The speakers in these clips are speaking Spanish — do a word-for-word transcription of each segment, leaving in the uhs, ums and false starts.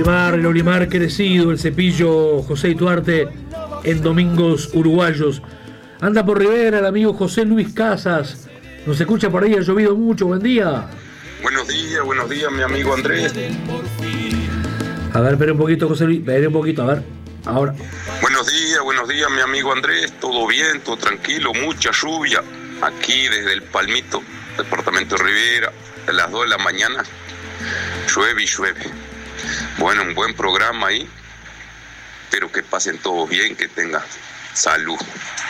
Olimar, el Olimar crecido, el cepillo José Ituarte en Domingos Uruguayos. Anda por Rivera el amigo José Luis Casas. Nos escucha por ahí, ha llovido mucho. Buen día. Buenos días, buenos días, mi amigo Andrés. A ver, espera un poquito, José Luis. Espera un poquito, a ver. Ahora. Buenos días, buenos días, mi amigo Andrés. Todo bien, todo tranquilo, mucha lluvia. Aquí desde el Palmito, departamento de Rivera, a las dos de la mañana. Llueve y llueve. Bueno, un buen programa ahí. Espero que pasen todos bien, que tengan salud.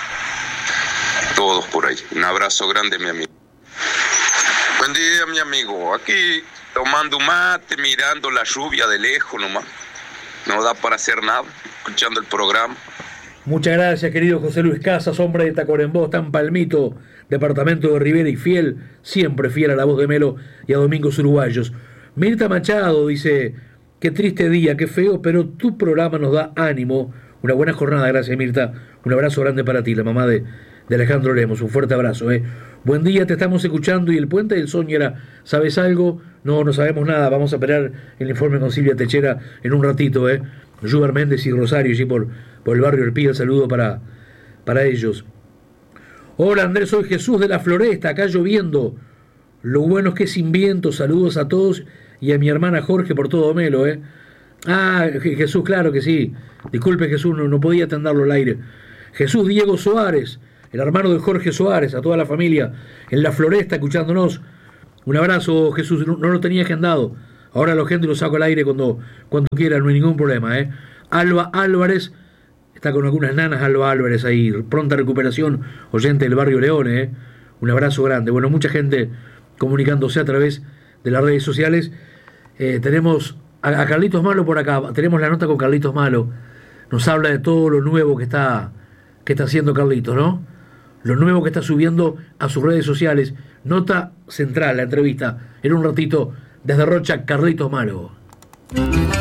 Todos por ahí. Un abrazo grande, mi amigo. Buen día, mi amigo. Aquí tomando un mate, mirando la lluvia de lejos nomás. No da para hacer nada, escuchando el programa. Muchas gracias, querido José Luis Casas, hombre de Tacuarembó, tan Palmito, departamento de Rivera y fiel, siempre fiel a la voz de Melo y a Domingos Uruguayos. Mirta Machado dice, qué triste día, qué feo, pero tu programa nos da ánimo. Una buena jornada, gracias Mirta. Un abrazo grande para ti, la mamá de, de Alejandro Lemos. Un fuerte abrazo. Eh. Buen día, te estamos escuchando. Y el Puente del Soñera, ¿sabes algo? No, no sabemos nada. Vamos a esperar el informe con Silvia Techera en un ratito. Eh. Juber Méndez y Rosario, sí, por, por el barrio El Pía. El saludo para, para ellos. Hola Andrés, soy Jesús de la Floresta, acá lloviendo. Lo bueno es que es sin viento. Saludos a todos y a mi hermana Jorge por todo Melo. Eh. Ah, Jesús, claro que sí. Disculpe Jesús, no, no podía atenderlo al aire. Jesús Diego Suárez, el hermano de Jorge Suárez, a toda la familia en la Floresta escuchándonos. Un abrazo Jesús, no, no lo tenía agendado. Ahora la gente lo saco al aire cuando, cuando quiera, no hay ningún problema. ¿eh? Alba Álvarez, está con algunas nanas Alba Álvarez ahí, pronta recuperación, oyente del barrio León. ¿eh? Un abrazo grande. Bueno, mucha gente comunicándose a través de las redes sociales. Eh, tenemos a, a Carlitos Malo por acá, tenemos la nota con Carlitos Malo. Nos habla de todo lo nuevo que está, que está haciendo Carlitos, ¿no? Lo nuevo que está subiendo a sus redes sociales. Nota central, la entrevista, en un ratito, desde Rocha, Carlitos Malo.